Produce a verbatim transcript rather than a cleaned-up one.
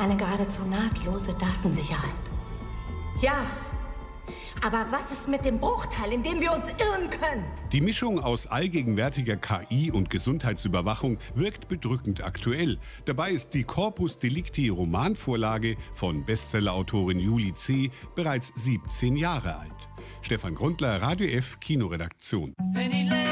eine geradezu nahtlose Datensicherheit. Ja, aber was ist mit dem Bruchteil, in dem wir uns irren können? Die Mischung aus allgegenwärtiger K I und Gesundheitsüberwachung wirkt bedrückend aktuell. Dabei ist die Corpus Delicti Romanvorlage von Bestsellerautorin Julie C. bereits siebzehn Jahre alt. Stefan Grundler, Radio F Kinoredaktion.